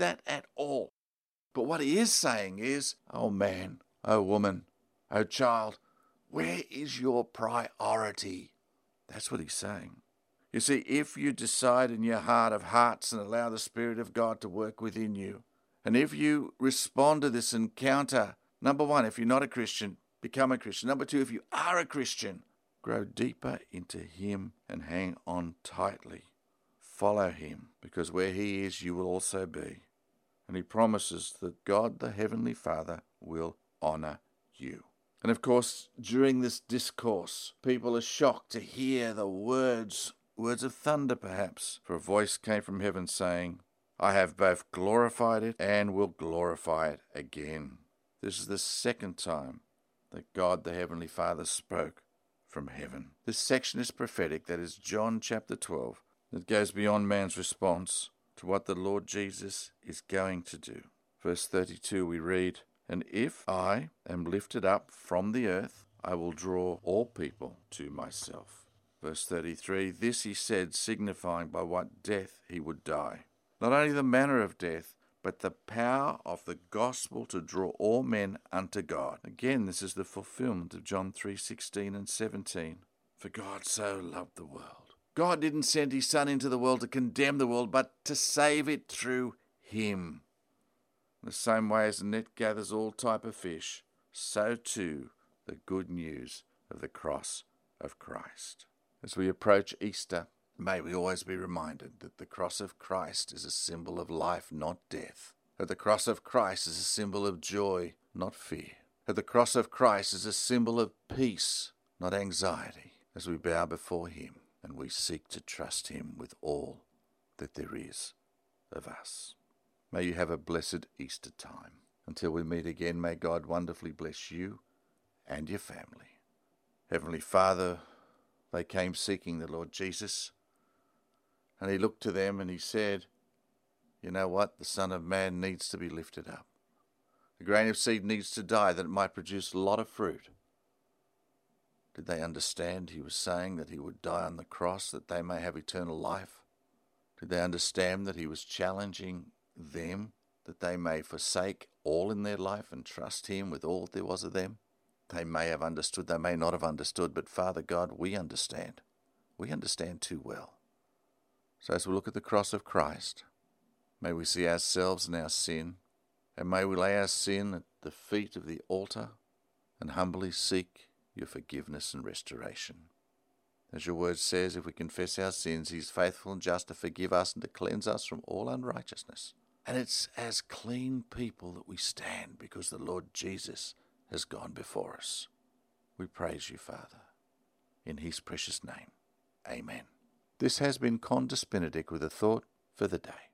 that at all. But what he is saying is, oh man, oh woman, oh child, where is your priority? That's what he's saying. You see, if you decide in your heart of hearts and allow the Spirit of God to work within you, and if you respond to this encounter, number one, if you're not a Christian, become a Christian. Number two, if you are a Christian, grow deeper into him and hang on tightly. Follow him, because where he is, you will also be. And he promises that God, the Heavenly Father, will honor you. And of course, during this discourse, people are shocked to hear the words of thunder perhaps, for a voice came from heaven saying, I have both glorified it and will glorify it again. This is the second time that God, the Heavenly Father, spoke from heaven. This section is prophetic, that is John chapter 12. It goes beyond man's response to what the Lord Jesus is going to do. Verse 32 we read, And if I am lifted up from the earth, I will draw all people to myself. Verse 33, This he said, signifying by what death he would die. Not only the manner of death, but the power of the gospel to draw all men unto God. Again, this is the fulfillment of John 3:16 and 17. For God so loved the world. God didn't send his Son into the world to condemn the world, but to save it through him. In the same way as the net gathers all type of fish, so too the good news of the cross of Christ. As we approach Easter, may we always be reminded that the cross of Christ is a symbol of life, not death. That the cross of Christ is a symbol of joy, not fear. That the cross of Christ is a symbol of peace, not anxiety, as we bow before him and we seek to trust him with all that there is of us. May you have a blessed Easter time. Until we meet again, may God wonderfully bless you and your family. Heavenly Father, they came seeking the Lord Jesus, and he looked to them and he said, you know what? The Son of Man needs to be lifted up. The grain of seed needs to die that it might produce a lot of fruit. Did they understand he was saying that he would die on the cross that they may have eternal life? Did they understand that he was challenging them that they may forsake all in their life and trust him with all there was of them? They may have understood, they may not have understood, but Father God, we understand. We understand too well. So as we look at the cross of Christ, may we see ourselves and our sin, and may we lay our sin at the feet of the altar and humbly seek your forgiveness and restoration. As your word says, if we confess our sins, he is faithful and just to forgive us and to cleanse us from all unrighteousness. And it's as clean people that we stand because the Lord Jesus has gone before us. We praise you, Father, in his precious name. Amen. This has been Condus Benedict with a thought for the day.